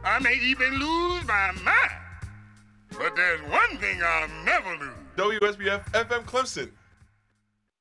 I may even lose my mind. But there's one thing I'll never lose. WSBF FM Clemson.